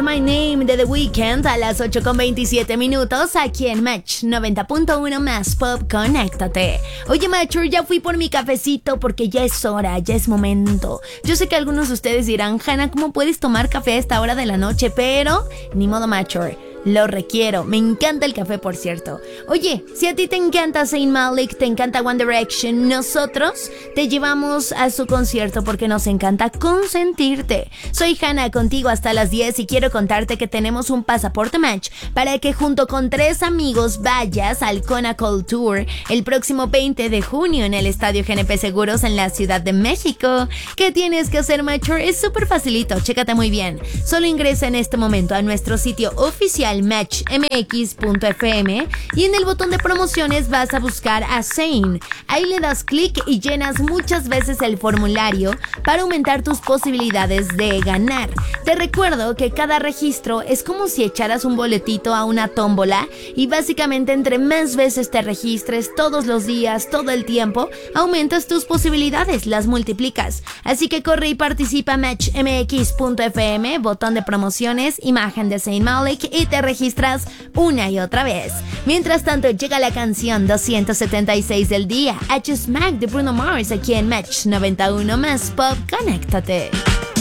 My Name de The Weeknd a las 8:27 aquí en Match 90.1 más Pop. Conéctate. Oye, Mature, ya fui por mi cafecito porque ya es hora, ya es momento. Yo sé que algunos de ustedes dirán, Hannah, ¿cómo puedes tomar café a esta hora de la noche? Pero ni modo, Mature. Lo requiero, me encanta el café, por cierto. Oye, si a ti te encanta Zayn Malik, te encanta One Direction, nosotros te llevamos a su concierto porque nos encanta consentirte. Soy Hannah, contigo hasta las 10 y quiero contarte que tenemos un pasaporte Match para que junto con 3 amigos vayas al Kona Cold Tour el próximo 20 de junio en el Estadio GNP Seguros en la Ciudad de México. ¿Qué tienes que hacer, Mature? Es súper facilito, chécate muy bien. Solo ingresa en este momento a nuestro sitio oficial matchmx.fm y en el botón de promociones vas a buscar a Zayn. Ahí le das clic y llenas muchas veces el formulario para aumentar tus posibilidades de ganar. Te recuerdo que cada registro es como si echaras un boletito a una tómbola y básicamente entre más veces te registres todos los días, todo el tiempo, aumentas tus posibilidades, las multiplicas. Así que corre y participa matchmx.fm, botón de promociones, imagen de Zayn Malik y te registras una y otra vez. Mientras tanto, llega la canción 276 del día, H Smack de Bruno Mars, aquí en Match 91 más Pop. Conéctate.